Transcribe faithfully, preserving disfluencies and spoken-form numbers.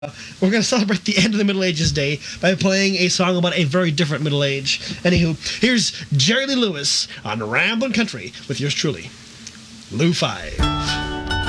We're going to celebrate the end of the Middle Ages Day by playing a song about a very different Middle Age. Anywho, here's Jerry Lee Lewis on Ramblin' Country with yours truly, Lou Five.